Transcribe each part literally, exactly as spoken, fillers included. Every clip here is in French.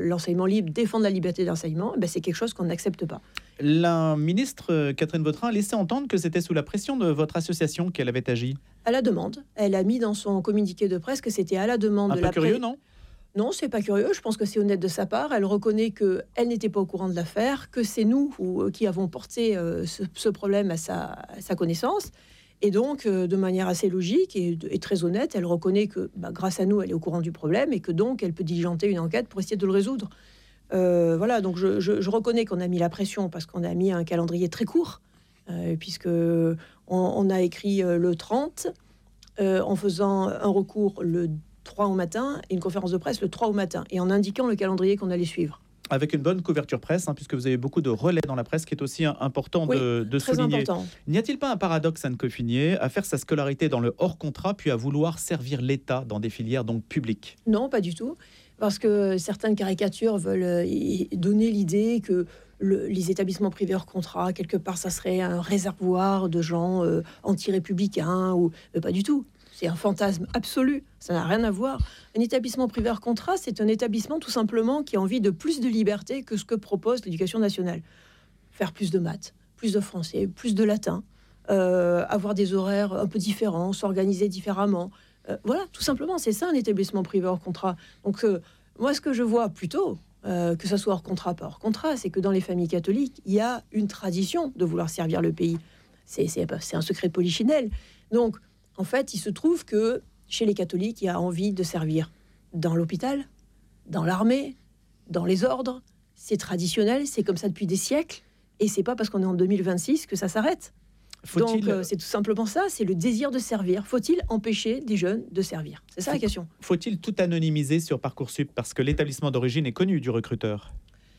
l'enseignement libre, défendre la liberté d'enseignement, ben c'est quelque chose qu'on n'accepte pas. La ministre Catherine Vautrin a laissé entendre que c'était sous la pression de votre association qu'elle avait agi. À la demande. Elle a mis dans son communiqué de presse que c'était à la demande Un de peu la curieux, presse. non ? Non, c'est pas curieux. Je pense que c'est honnête de sa part. Elle reconnaît qu'elle n'était pas au courant de l'affaire, que c'est nous ou, qui avons porté euh, ce, ce problème à sa, à sa connaissance. Et donc, euh, de manière assez logique et, et très honnête, elle reconnaît que bah, grâce à nous, elle est au courant du problème et que donc, elle peut diligenter une enquête pour essayer de le résoudre. Euh, voilà, donc je, je, je reconnais qu'on a mis la pression parce qu'on a mis un calendrier très court, euh, puisque on, on a écrit euh, le trente, euh, en faisant un recours le trois au matin et une conférence de presse le trois au matin, et en indiquant le calendrier qu'on allait suivre. Avec une bonne couverture presse, hein, puisque vous avez beaucoup de relais dans la presse, qui est aussi un, important oui, de, de très souligner. Important. N'y a-t-il pas un paradoxe, Anne Coffinier, à faire sa scolarité dans le hors-contrat, puis à vouloir servir l'État dans des filières donc publiques ? Non, pas du tout, parce que certaines caricatures veulent donner l'idée que le, les établissements privés hors contrat, quelque part, ça serait un réservoir de gens euh, anti-républicains, ou euh, pas du tout. C'est un fantasme absolu, ça n'a rien à voir. Un établissement privé hors contrat, c'est un établissement tout simplement qui a envie de plus de liberté que ce que propose l'éducation nationale. Faire plus de maths, plus de français, plus de latin, euh, avoir des horaires un peu différents, s'organiser différemment. Euh, voilà, tout simplement, c'est ça un établissement privé hors contrat. Donc euh, moi, ce que je vois plutôt, euh, que ça soit hors contrat, pas hors contrat, c'est que dans les familles catholiques, il y a une tradition de vouloir servir le pays. C'est, c'est, c'est un secret de polichinelle. Donc, en fait, il se trouve que chez les catholiques, il y a envie de servir dans l'hôpital, dans l'armée, dans les ordres. C'est traditionnel, c'est comme ça depuis des siècles. Et c'est pas parce qu'on est en deux mille vingt-six que ça s'arrête. Faut-il... Donc, euh, c'est tout simplement ça, c'est le désir de servir. Faut-il empêcher des jeunes de servir ? C'est ça la question. Faut-il tout anonymiser sur Parcoursup, parce que l'établissement d'origine est connu du recruteur ?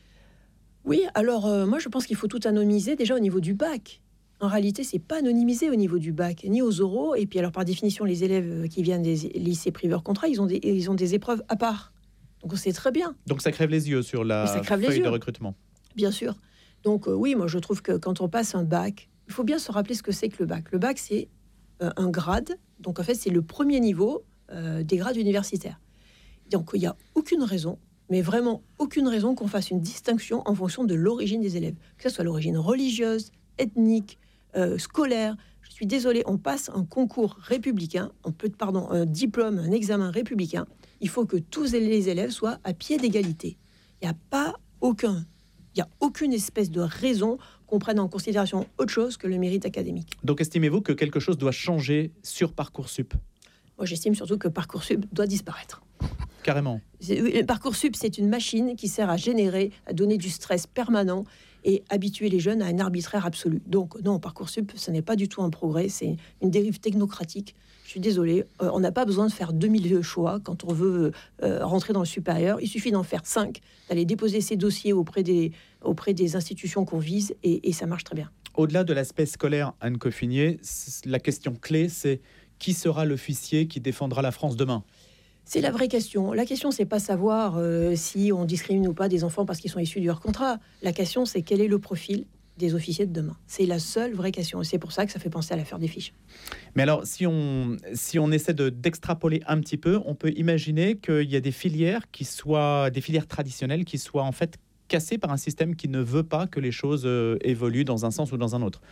Oui, alors euh, moi je pense qu'il faut tout anonymiser déjà au niveau du bac. En réalité, c'est pas anonymisé au niveau du bac, ni aux oraux. Et puis alors par définition, les élèves qui viennent des lycées privés hors contrat, ils ont des, ils ont des épreuves à part. Donc on sait très bien. Donc ça crève les yeux sur la feuille de recrutement. Bien sûr. Donc euh, oui, moi je trouve que quand on passe un bac, il faut bien se rappeler ce que c'est que le bac. Le bac, c'est euh, un grade. Donc en fait, c'est le premier niveau euh, des grades universitaires. Donc il n'y a aucune raison, mais vraiment aucune raison qu'on fasse une distinction en fonction de l'origine des élèves. Que ce soit l'origine religieuse, ethnique, euh, scolaire. Je suis désolée, on passe un concours républicain, on peut, pardon, un diplôme, un examen républicain. Il faut que tous les élèves soient à pied d'égalité. Il n'y a pas aucun, il n'y a aucune espèce de raison qu'on prenne en considération autre chose que le mérite académique. Donc estimez-vous que quelque chose doit changer sur Parcoursup ? Moi, j'estime surtout que Parcoursup doit disparaître. Carrément. C'est, Parcoursup, c'est une machine qui sert à générer, à donner du stress permanent et habituer les jeunes à un arbitraire absolu. Donc non, Parcoursup, ce n'est pas du tout un progrès, c'est une dérive technocratique. Je suis désolée, euh, on n'a pas besoin de faire deux mille choix quand on veut euh, rentrer dans le supérieur. Il suffit d'en faire cinq, d'aller déposer ses dossiers auprès des, auprès des institutions qu'on vise et, et ça marche très bien. Au-delà de l'aspect scolaire, Anne Coffinier, la question clé, c'est qui sera l'officier qui défendra la France demain ? C'est la vraie question. La question, c'est pas savoir euh, si on discrimine ou pas des enfants parce qu'ils sont issus du hors-contrat. La question, c'est quel est le profil des officiers de demain. C'est la seule vraie question. Et c'est pour ça que ça fait penser à l'affaire des fiches. Mais alors, si on, si on essaie de, d'extrapoler un petit peu, on peut imaginer qu'il y a des filières qui soient, des filières traditionnelles qui soient en fait cassées par un système qui ne veut pas que les choses euh, évoluent dans un sens ou dans un autre.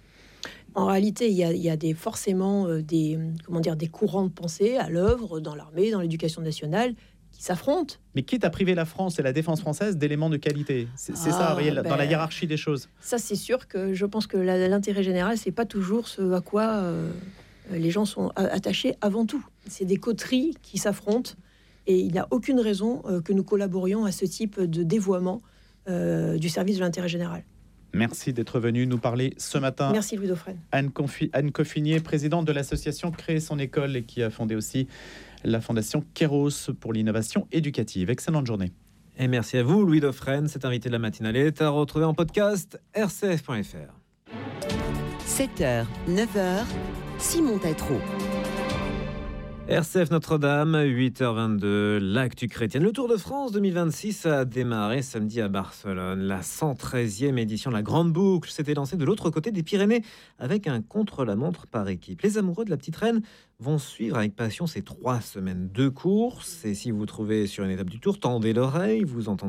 En réalité, il y a, il y a des, forcément euh, des, comment dire, des courants de pensée à l'œuvre dans l'armée, dans l'éducation nationale, qui s'affrontent. Mais quitte à priver la France et la défense française d'éléments de qualité. C'est, c'est ah, ça, vous voyez, ben, dans la hiérarchie des choses. Ça, c'est sûr que je pense que la, l'intérêt général, c'est pas toujours ce à quoi euh, les gens sont attachés avant tout. C'est des coteries qui s'affrontent et il n'y a aucune raison euh, que nous collaborions à ce type de dévoiement euh, du service de l'intérêt général. Merci d'être venu nous parler ce matin. Merci Louis Dauphren. Anne, Confi- Anne Coffinier, présidente de l'association Créer son école et qui a fondé aussi la fondation Kéros pour l'innovation éducative. Excellente journée. Et merci à vous, Louis Dauphren. Cet invité de la matinale est à retrouver en podcast r c f point f r. sept heures, neuf heures, Simon Tétrault. R C F Notre-Dame, huit heures vingt-deux, l'actu chrétienne. Le Tour de France deux mille vingt-six a démarré samedi à Barcelone. La cent treizième édition, la Grande Boucle, s'était lancée de l'autre côté des Pyrénées avec un contre-la-montre par équipe. Les amoureux de la petite reine vont suivre avec passion ces trois semaines de course. Et si vous vous trouvez sur une étape du Tour, tendez l'oreille, vous entendez